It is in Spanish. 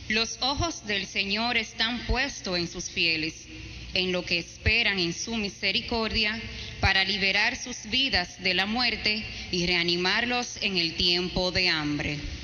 Los ojos del Señor están puestos en sus fieles, en lo que esperan en su misericordia, para liberar sus vidas de la muerte y reanimarlos en el tiempo de hambre.